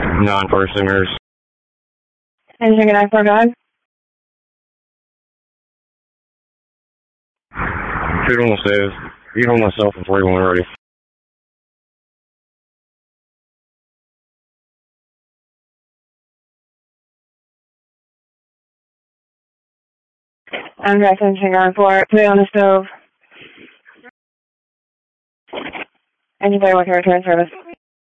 Non-personers. Anything in I-4 dog? Shoot on the stairs. Eat on myself before you want ready. I'm directing finger on 4. Put it on the stove. Anybody working return service?